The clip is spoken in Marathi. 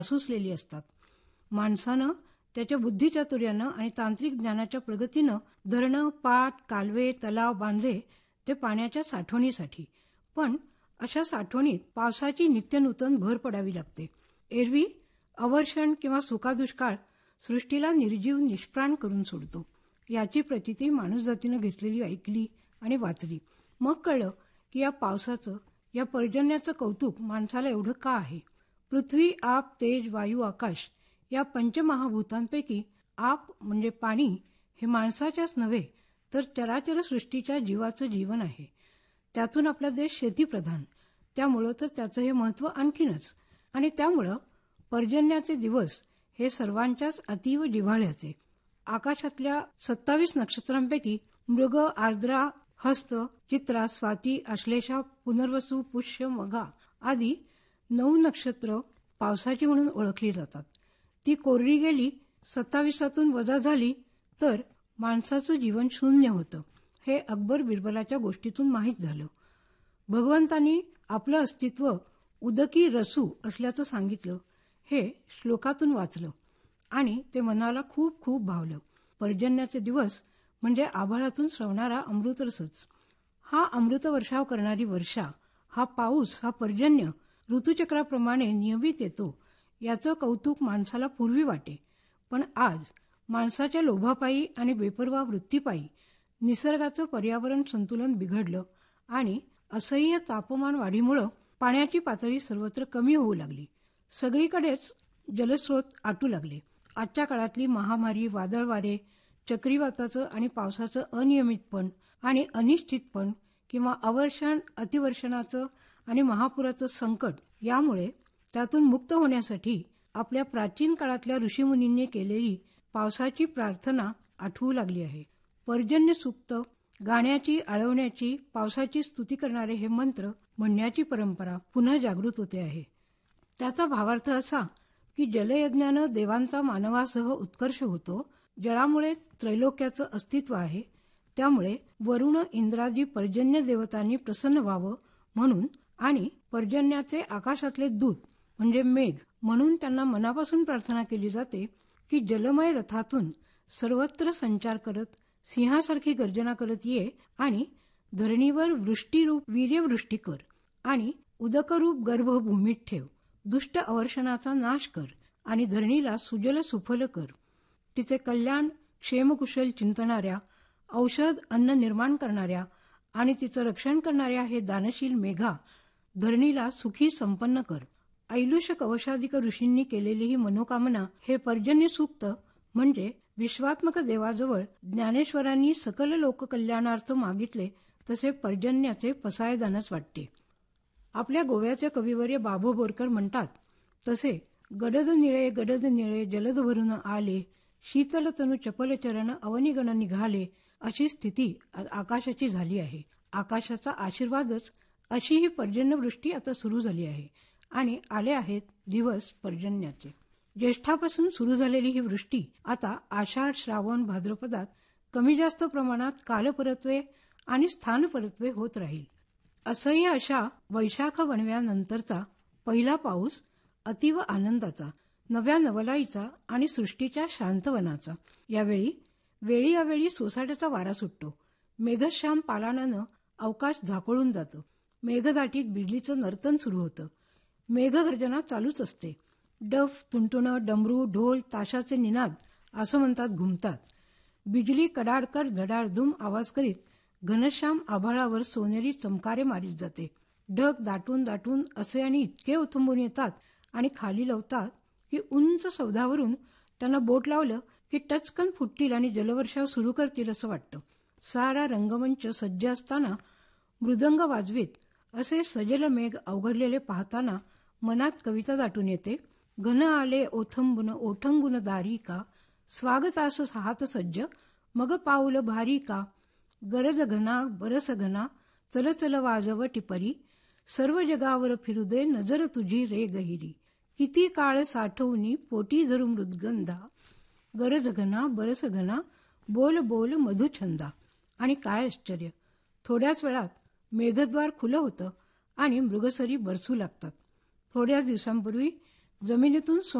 सुचलेली असतात. माणसानं त्याच्या बुद्धिचातुर्यानं आणि तांत्रिक ज्ञानाच्या प्रगतीनं धरणं, पाट, कालवे, तलाव बांधले ते पाण्याच्या साठवणीसाठी. पण अशा साठवणीत पावसाची नित्यनूतन भर पडावी लागते. एरवी अवर्षण किंवा सुकादुष्काळ सृष्टीला निर्जीव निष्प्राण करून सोडतो. याची प्रचिती माणूसजातीनं घेतलेली ऐकली आणि वाचली. मग कळलं की या पावसाचं, या पर्जन्याचं कौतुक माणसाला एवढं का आहे. पृथ्वी, आप, तेज, वायू, आकाश या पंचमहाभूतांपैकी आप म्हणजे पाणी हे माणसाच्याच नव्हे तर चराचर सृष्टीच्या जीवाचं जीवन आहे. त्यातून आपला देश शेतीप्रधान, त्यामुळं तर त्याचं हे महत्त्व आणखीनच. आणि त्यामुळं पर्जन्याचे दिवस हे सर्वांच्याच अतीव जिव्हाळ्याचे. आकाशातल्या 27 नक्षत्रांपैकी मृग, आर्द्रा, हस्त, चित्रा, स्वाती, आश्लेषा, पुनर्वसू, पुष्य, मघा आदी 9 नक्षत्र पावसाची म्हणून ओळखली जातात. ती कोरडी गेली, 27तून वजा झाली तर माणसाचं जीवन शून्य होतं. हे अकबर बिरबलाच्या गोष्टीतून माहीत झालं. भगवंतांनी आपलं अस्तित्व उदकी रसू असल्याचं सांगितलं. हे श्लोकातून वाचलं आणि ते मनाला खूप खूप भावलं. पर्जन्याचे दिवस म्हणजे आभाळातून श्रवणारा अमृतरसच. हा अमृतवर्षाव करणारी वर्षा, हा पाऊस, हा पर्जन्य ऋतुचक्राप्रमाणे नियमित येतो याचं कौतुक माणसाला पूर्वी वाटे. पण आज माणसाच्या लोभापायी आणि बेपर्वा वृत्तीपायी निसर्गाचं पर्यावरण संतुलन बिघडलं आणि असह्य तापमान वाढीमुळं पाण्याची पातळी सर्वत्र कमी होऊ लागली. सगळीकडेच जलस्रोत आटू लागले. आजच्या काळातली महामारी, वादळ वारे, चक्रीवाताचं आणि पावसाचं अनियमितपण आणि अनिश्चितपण किंवा अवर्षण, अतिवर्षणाचं आणि महापुराचं संकट, यामुळे त्यातून मुक्त होण्यासाठी आपल्या प्राचीन काळातल्या ऋषीमुनींनी केलेली पावसाची प्रार्थना आठवू लागली आहे. पर्जन्य सूक्त गाण्याची, आळवण्याची, पावसाची स्तुती करणारे हे मंत्र म्हणण्याची परंपरा पुन्हा जागृत होते आहे. त्याचा भावार्थ असा की जलयज्ञानं देवांचा मानवासह उत्कर्ष होतो. जळामुळेच त्रैलोक्याचं अस्तित्व आहे. त्यामुळे वरुण, इंद्रादी पर्जन्य देवतांनी प्रसन्न व्हावं म्हणून आणि पर्जन्याचे आकाशातले दूत म्हणजे मेघ म्हणून त्यांना मनापासून प्रार्थना केली जाते की जलमय रथातून सर्वत्र संचार करत, सिंहासारखी गर्जना करत ये आणि धरणीवर वृष्टीरूप वीर्यवृष्टी कर आणि उदकरूप गर्भ भूमीत ठेव. दुष्ट अवर्षणाचा नाश कर आणि धरणीला सुजल सुफल कर. तिचे कल्याण, क्षेमकुशल चिंतणाऱ्या, औषध अन्न निर्माण करणाऱ्या आणि तिचं रक्षण करणाऱ्या हे दानशील मेघा धरणीला सुखी संपन्न कर. ऐलुष कवशाधिक ऋषींनी केलेली ही मनोकामना हे पर्जन्य सूक्त म्हणजे विश्वात्मक देवाजवळ ज्ञानेश्वरांनी सकल लोककल्याणार्थ मागितले तसे पर्जन्याचे पसायदानच वाटते. आपल्या गोव्याचे कविवर्य बाबू बोरकर म्हणतात तसे गडद निळे जलद भरून आले, शीतल तनु चपल चरण अवनिगण निघाले अशी स्थिती आकाशाची झाली आहे. आकाशाचा आशीर्वादच अशी ही पर्जन्यवृष्टी आता सुरू झाली आहे आणि आले आहेत दिवस पर्जन्याचे. ज्येष्ठापासून सुरू झालेली ही वृष्टी आता आषाढ, श्रावण, भाद्रपदात कमी जास्त प्रमाणात कालपरत्वे आणि स्थानपरत्वे होत राहील. असह्य अशा वैशाख वणव्यानंतरचा पहिला पाऊस अतीव आनंदाचा, नव्या नवलाईचा आणि सृष्टीच्या शांतवनाचा. यावेळी वेळी अवेळी सोसाट्याचा वारा सुटतो. मेघश्याम पालानानं अवकाश झाकोळून जातं. मेघदाटीत बिजलीचं नर्तन सुरू होतं. मेघगर्जना चालूच असते. डफ, तुणतुणं, डमरू, ढोल, ताशाचे निनाद असं म्हणतात घुमतात. बिजली कडाडकर धडाडधूम आवाज करीत घनश्याम आभाळावर सोनेरी चमकारे मारीत जाते. ढग दाटून दाटून असे आणि इतके उथंबून येतात आणि खाली लवतात की उंच सौधावरून त्यांना बोट लावलं की टचकन फुटतील आणि जलवर्षाव सुरू करतील असं वाटतं. सारा रंगमंच सज्ज असताना मृदंग वाजवीत असे सजल मेघ अवघडलेले पाहताना मनात कविता दाटून येते. घन आले ओथंबुन ओठंगुन दारी का, स्वागतास हात सज्ज मग पाऊल भारी का. गरज घना बरस घना चल चल वाजव टिपरी, सर्व जगावर फिरू दे नजर तुझी रे गहिरी. किती काळ साठवूनी पोटी धरू मृदगंधा, गरज घना बरस घना बोल बोल मधुछंदा. आणि काय आश्चर्य, थोड्याच वेळात मेघद्वार खुलं होतं आणि मृगसरी बरसू लागतात. थोड्याच दिवसांपूर्वी जमिनीतून